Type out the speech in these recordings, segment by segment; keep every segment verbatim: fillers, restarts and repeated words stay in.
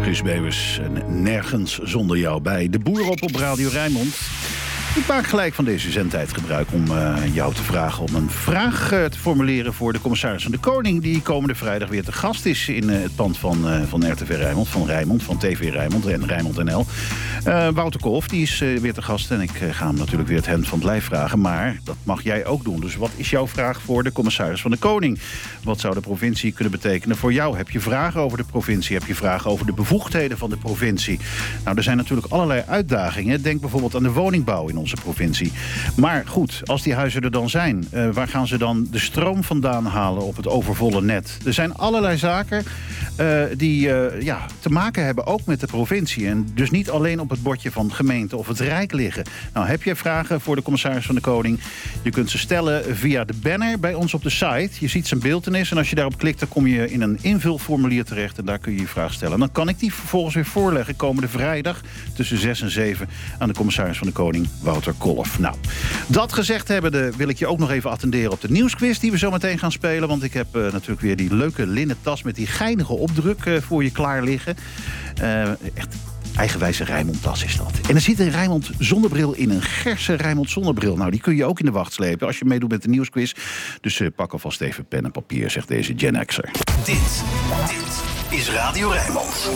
Chris Meeuwis en Nergens Zonder Jou bij De Boer op op Radio Rijnmond. Ik maak gelijk van deze zendtijd gebruik om uh, jou te vragen om een vraag uh, te formuleren voor de commissaris van de Koning, die komende vrijdag weer te gast is in uh, het pand van, uh, van R T V Rijnmond, van Rijnmond, van T V Rijnmond en Rijnmond N L. Uh, Wouter Kolff, die is uh, weer te gast en ik uh, ga hem natuurlijk weer het hemd van het lijf vragen, maar dat mag jij ook doen. Dus wat is jouw vraag voor de commissaris van de Koning? Wat zou de provincie kunnen betekenen voor jou? Heb je vragen over de provincie? Heb je vragen over de bevoegdheden van de provincie? Nou, er zijn natuurlijk allerlei uitdagingen. Denk bijvoorbeeld aan de woningbouw in onze provincie. Maar goed, als die huizen er dan zijn, uh, waar gaan ze dan de stroom vandaan halen op het overvolle net? Er zijn allerlei zaken uh, die uh, ja, te maken hebben ook met de provincie. En dus niet alleen op het bordje van gemeente of het Rijk liggen. Nou, heb je vragen voor de commissaris van de Koning? Je kunt ze stellen via de banner bij ons op de site. Je ziet zijn beeltenis en als je daarop klikt, dan kom je in een invulformulier terecht en daar kun je je vraag stellen. En dan kan ik die vervolgens weer voorleggen komende vrijdag tussen zes en zeven aan de commissaris van de Koning, Wouter Kolff. Nou, dat gezegd hebbende wil ik je ook nog even attenderen op de nieuwsquiz die we zo meteen gaan spelen. Want ik heb uh, natuurlijk weer die leuke linnen tas met die geinige opdruk uh, voor je klaar liggen. Uh, echt eigenwijze Rijnmond-tas is dat. En er zit een Rijnmond zonnebril in, een Gerse Rijnmond zonnebril. Nou, die kun je ook in de wacht slepen als je meedoet met de nieuwsquiz. Dus uh, pak alvast even pen en papier, zegt deze Gen X'er. Dit, dit is Radio Rijnmond.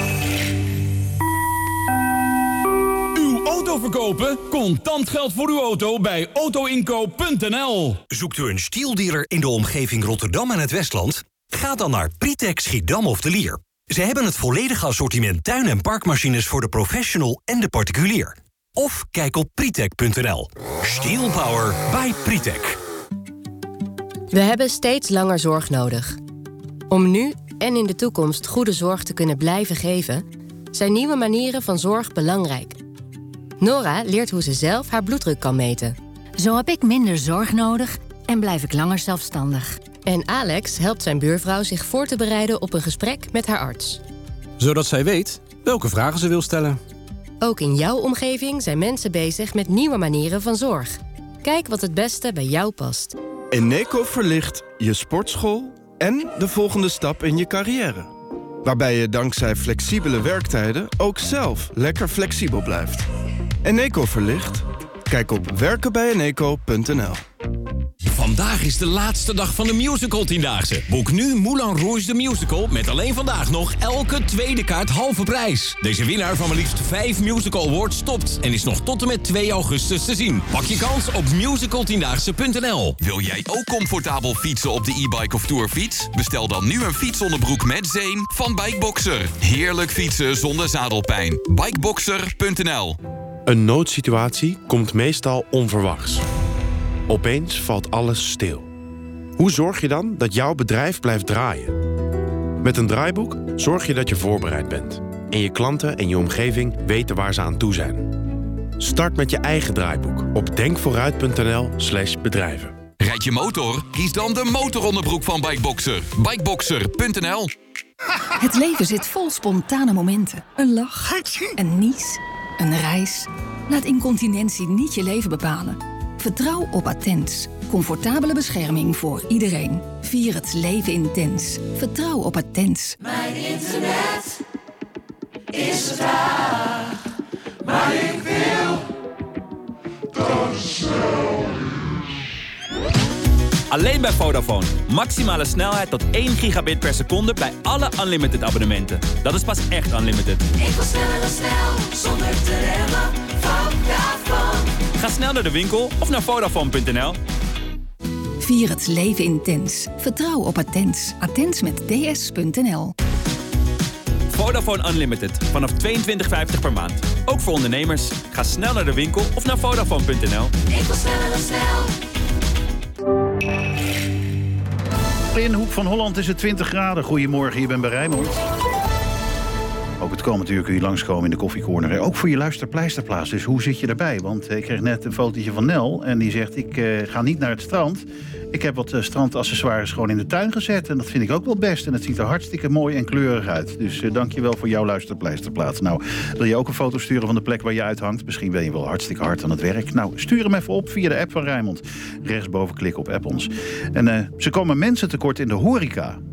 Auto verkopen? Contant geld voor uw auto bij autoinkoop punt n l. Zoekt u een stieldealer in de omgeving Rotterdam en het Westland? Ga dan naar Pritex Schiedam of de Lier. Ze hebben het volledige assortiment tuin- en parkmachines voor de professional en de particulier. Of kijk op Pritec punt n l. Steel Power by Pritec. We hebben steeds langer zorg nodig. Om nu en in de toekomst goede zorg te kunnen blijven geven, zijn nieuwe manieren van zorg belangrijk. Nora leert hoe ze zelf haar bloeddruk kan meten. Zo heb ik minder zorg nodig en blijf ik langer zelfstandig. En Alex helpt zijn buurvrouw zich voor te bereiden op een gesprek met haar arts. Zodat zij weet welke vragen ze wil stellen. Ook in jouw omgeving zijn mensen bezig met nieuwe manieren van zorg. Kijk wat het beste bij jou past. Eneco verlicht je sportschool en de volgende stap in je carrière. Waarbij je dankzij flexibele werktijden ook zelf lekker flexibel blijft. Eneco verlicht? Kijk op werken bij eneco punt n l. Vandaag is de laatste dag van de Musical tiendaagse. Boek nu Moulin Rouge the Musical met alleen vandaag nog elke tweede kaart halve prijs. Deze winnaar van maar liefst vijf Musical Awards stopt en is nog tot en met twee augustus te zien. Pak je kans op musical tiendaagse punt n l. Wil jij ook comfortabel fietsen op de e-bike of tourfiets? Bestel dan nu een fietsonderbroek met zeem van Bikeboxer. Heerlijk fietsen zonder zadelpijn. Bikeboxer punt n l. Een noodsituatie komt meestal onverwachts. Opeens valt alles stil. Hoe zorg je dan dat jouw bedrijf blijft draaien? Met een draaiboek zorg je dat je voorbereid bent. En je klanten en je omgeving weten waar ze aan toe zijn. Start met je eigen draaiboek op denkvooruit punt n l slash bedrijven. Rijd je motor? Kies dan de motoronderbroek van Bikeboxer. Bikeboxer punt n l. Het leven zit vol spontane momenten. Een lach, een nies, een reis. Laat incontinentie niet je leven bepalen. Vertrouw op Attens. Comfortabele bescherming voor iedereen. Vier het leven intens. Vertrouw op Attens. Mijn internet is traag, maar ik wil dat het snel is. Alleen bij Vodafone. Maximale snelheid tot één gigabit per seconde bij alle unlimited abonnementen. Dat is pas echt unlimited. Ik wil sneller dan snel, zonder te remmen. Vodafone. Ga snel naar de winkel of naar Vodafone punt n l. Vier het leven intens. Vertrouw op Attens. Attens met d s punt n l. Vodafone Unlimited. Vanaf tweeëntwintig vijftig per maand. Ook voor ondernemers. Ga snel naar de winkel of naar Vodafone punt n l. Ik wil sneller dan snel. In Hoek van Holland is het twintig graden. Goedemorgen, je bent bij Rijnmond. Ook het komende uur kun je langskomen in de koffiecorner. Ook voor je luisterpleisterplaats. Dus hoe zit je erbij? Want ik kreeg net een fotootje van Nel. En die zegt, ik uh, ga niet naar het strand. Ik heb wat uh, strandaccessoires gewoon in de tuin gezet. En dat vind ik ook wel best. En het ziet er hartstikke mooi en kleurig uit. Dus uh, dank je wel voor jouw luisterpleisterplaats. Nou, wil je ook een foto sturen van de plek waar je uithangt? Misschien ben je wel hartstikke hard aan het werk. Nou, stuur hem even op via de app van Rijnmond. Rechtsboven klik op app ons. En uh, ze komen mensen tekort in de horeca.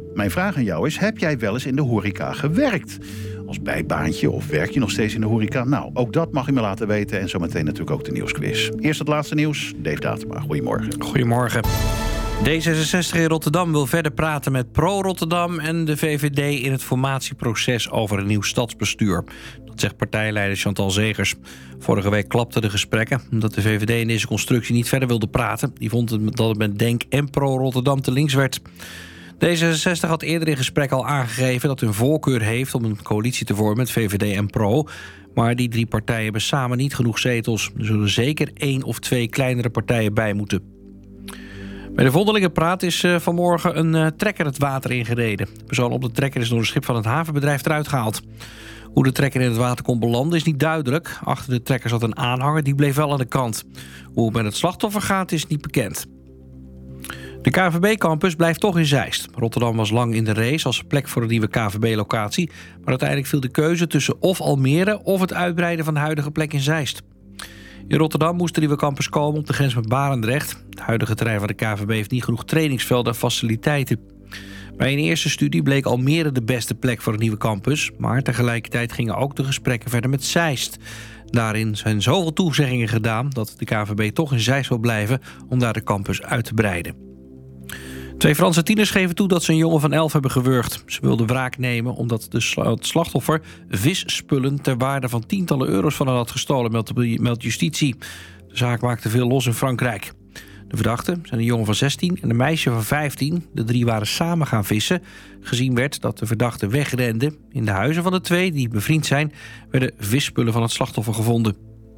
Mijn vraag aan jou is, heb jij wel eens in de horeca gewerkt? Als bijbaantje of werk je nog steeds in de horeca? Nou, ook dat mag je me laten weten. En zometeen natuurlijk ook de nieuwsquiz. Eerst het laatste nieuws. Dave Datema, goedemorgen. Goedemorgen. D zesenzestig in Rotterdam wil verder praten met Pro-Rotterdam en de V V D in het formatieproces over een nieuw stadsbestuur. Dat zegt partijleider Chantal Zegers. Vorige week klapten de gesprekken omdat de V V D in deze constructie niet verder wilde praten. Die vond het dat het met Denk en Pro-Rotterdam te links werd. D zesenzestig had eerder in gesprek al aangegeven dat hun voorkeur heeft om een coalitie te vormen met V V D en Pro. Maar die drie partijen hebben samen niet genoeg zetels. Er zullen zeker één of twee kleinere partijen bij moeten. Bij de Vondelingenpraat is uh, vanmorgen een uh, trekker het water ingereden. De persoon op de trekker is door een schip van het havenbedrijf eruit gehaald. Hoe de trekker in het water kon belanden is niet duidelijk. Achter de trekker zat een aanhanger, die bleef wel aan de kant. Hoe het met het slachtoffer gaat is niet bekend. De K V B-campus blijft toch in Zeist. Rotterdam was lang in de race als plek voor een nieuwe K V B-locatie. Maar uiteindelijk viel de keuze tussen of Almere of het uitbreiden van de huidige plek in Zeist. In Rotterdam moest de nieuwe campus komen op de grens met Barendrecht. Het huidige terrein van de K V B heeft niet genoeg trainingsvelden en faciliteiten. Bij een eerste studie bleek Almere de beste plek voor een nieuwe campus. Maar tegelijkertijd gingen ook de gesprekken verder met Zeist. Daarin zijn zoveel toezeggingen gedaan dat de K V B toch in Zeist wil blijven om daar de campus uit te breiden. Twee Franse tieners geven toe dat ze een jongen van elf hebben gewurgd. Ze wilden wraak nemen omdat de sla- het slachtoffer visspullen ter waarde van tientallen euro's van hen had gestolen, meldt, meldt justitie. De zaak maakte veel los in Frankrijk. De verdachten zijn een jongen van zestien en een meisje van vijftien. De drie waren samen gaan vissen. Gezien werd dat de verdachten wegrenden. In de huizen van de twee, die bevriend zijn, werden visspullen van het slachtoffer gevonden.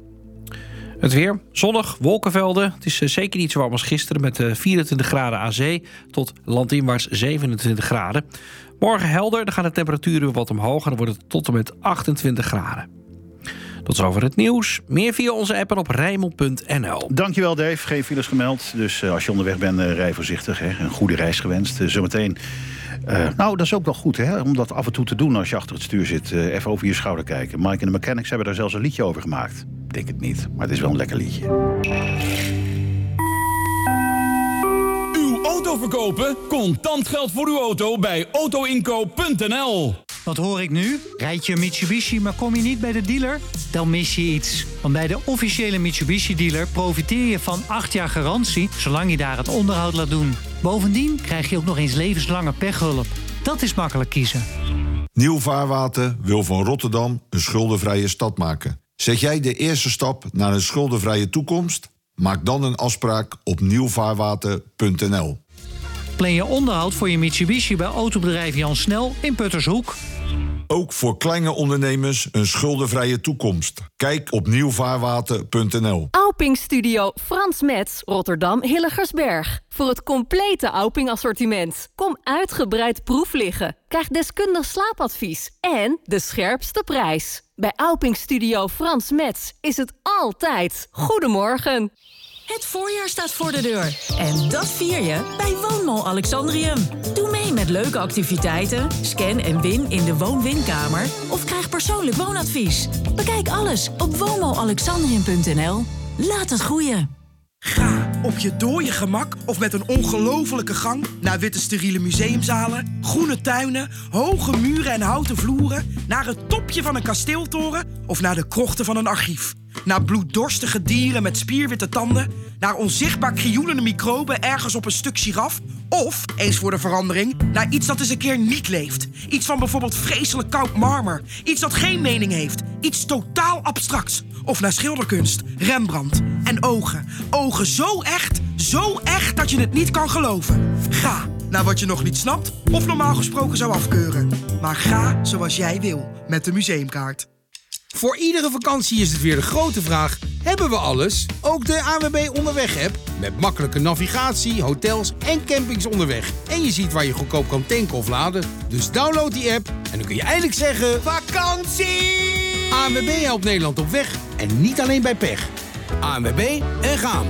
Het weer, zonnig, wolkenvelden. Het is zeker niet zo warm als gisteren met vierentwintig graden aan zee tot landinwaarts zevenentwintig graden. Morgen helder, dan gaan de temperaturen wat omhoog en dan wordt het tot en met achtentwintig graden. Tot zover het nieuws. Meer via onze app en op rijnmond punt n l. Dankjewel Dave, geen files gemeld. Dus uh, als je onderweg bent, uh, rij voorzichtig. Hè. Een goede reis gewenst. Uh, zometeen. Uh, nou, dat is ook wel goed, hè, om dat af en toe te doen als je achter het stuur zit. Uh, even over je schouder kijken. Mike en de Mechanics hebben daar zelfs een liedje over gemaakt. Ik denk het niet, maar het is wel een lekker liedje. Uw auto verkopen? Contant geld voor uw auto bij auto inkoop punt n l. Wat hoor ik nu? Rijd je een Mitsubishi, maar kom je niet bij de dealer? Dan mis je iets. Want bij de officiële Mitsubishi-dealer profiteer je van acht jaar garantie, zolang je daar het onderhoud laat doen. Bovendien krijg je ook nog eens levenslange pechhulp. Dat is makkelijk kiezen. Nieuw Vaarwater wil van Rotterdam een schuldenvrije stad maken. Zet jij de eerste stap naar een schuldenvrije toekomst? Maak dan een afspraak op nieuw vaarwater punt n l. Plan je onderhoud voor je Mitsubishi bij autobedrijf Jan Snel in Puttershoek. Ook voor kleine ondernemers een schuldenvrije toekomst. Kijk op nieuw vaarwater punt n l. Auping Studio Frans Metz, Rotterdam Hilligersberg. Voor het complete Auping assortiment. Kom uitgebreid proef liggen. Krijg deskundig slaapadvies. En de scherpste prijs. Bij Auping Studio Frans Metz is het altijd Goedemorgen. Het voorjaar staat voor de deur. En dat vier je bij Woonmall Alexandrium. Doe mee met leuke activiteiten, scan en win in de woon-winkamer of krijg persoonlijk woonadvies. Bekijk alles op woonmall alexandrium punt n l. Laat het groeien. Ga op je dode gemak of met een ongelofelijke gang naar witte steriele museumzalen, groene tuinen, hoge muren en houten vloeren, naar het topje van een kasteeltoren of naar de krochten van een archief. Naar bloeddorstige dieren met spierwitte tanden, naar onzichtbaar krioelende microben ergens op een stuk giraf, of, eens voor de verandering, naar iets dat eens een keer niet leeft. Iets van bijvoorbeeld vreselijk koud marmer, iets dat geen mening heeft, iets totaal abstracts. Of naar schilderkunst, Rembrandt en ogen. Ogen zo echt, zo echt dat je het niet kan geloven. Ga naar wat je nog niet snapt of normaal gesproken zou afkeuren. Maar ga zoals jij wil met de museumkaart. Voor iedere vakantie is het weer de grote vraag: hebben we alles? Ook de A N W B Onderweg-app. Met makkelijke navigatie, hotels en campings onderweg. En je ziet waar je goedkoop kan tanken of laden. Dus download die app en dan kun je eindelijk zeggen: vakantie! A N W B helpt Nederland op weg en niet alleen bij pech. A N W B en gaan.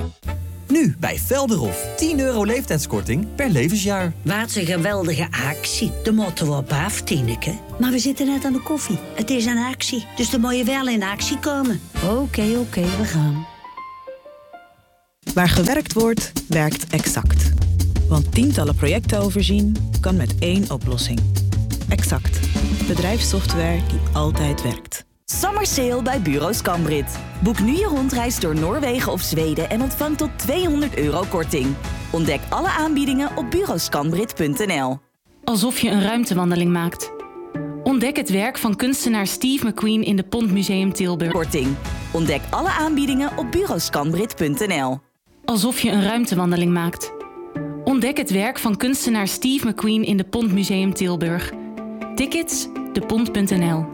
Nu bij Velderhof. tien euro leeftijdskorting per levensjaar. Wat een geweldige actie. De motto op af, Tineke. Maar we zitten net aan de koffie. Het is een actie, dus dan moet je wel in actie komen. Oké, okay, oké, okay, we gaan. Waar gewerkt wordt, werkt Exact. Want tientallen projecten overzien kan met één oplossing. Exact. Bedrijfssoftware die altijd werkt. Summer sale bij Bureau Scambrit. Boek nu je rondreis door Noorwegen of Zweden en ontvang tot tweehonderd euro korting. Ontdek alle aanbiedingen op bureau scambrit punt n l. Alsof je een ruimtewandeling maakt. Ontdek het werk van kunstenaar Steve McQueen in de Pont Museum Tilburg. Korting. Ontdek alle aanbiedingen op bureau scambrit punt n l. Alsof je een ruimtewandeling maakt. Ontdek het werk van kunstenaar Steve McQueen in de Pont Museum Tilburg. Tickets, depont punt n l.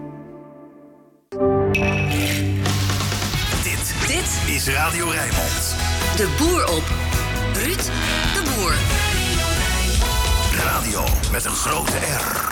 Dit, dit is Radio Rijnmond. De boer op. Ruud de Boer. Radio met een grote R.